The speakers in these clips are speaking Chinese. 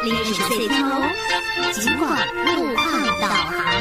60岁头，尽管路况导航。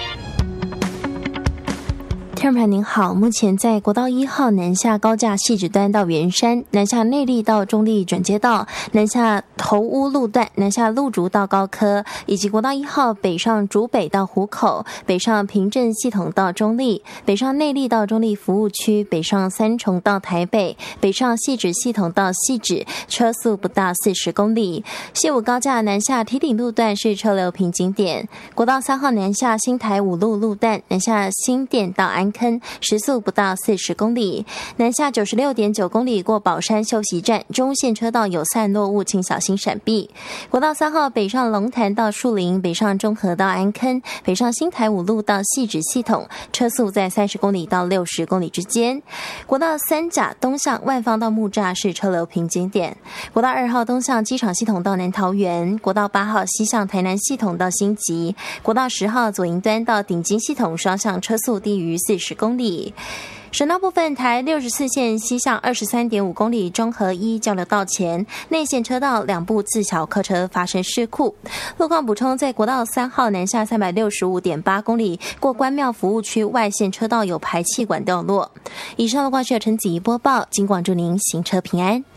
听众朋友您好，目前在国道1号南下高架汐止端到圆山，南下内壢到中壢转接道，南下头屋路段，南下鹿竹到高科，以及国道1号北上竹北到湖口，北上平镇系统到中壢，北上内壢到中壢服务区，北上三重到台北，北上汐止系统到汐止，车速不到40公里。西武高架南下堤顶路段是车流瓶颈点，国道3号南下新台五路路段，南下新店到安坑，时速不到40公里。南下96.9公里过宝山休息站，中线车道有散落物，请小心闪避。国道3号北上龙潭到树林，北上中和到安坑，北上新台五路到汐止系统，车速在30公里到60公里之间。国道3甲东向万芳到木栅是车流瓶颈点。国道2号东向机场系统到南桃园，国道8号西向台南系统到新集，国道10号左营端到顶金系统双向车速低于40公里。省道部分，台64线西向23.5公里中和一交流道前内线车道两部自小客车发生事故。路况补充，在国道3号南下365.8公里过关庙服务区外线车道有排气管掉落。以上路况是由陈子怡播报，警广祝您行车平安。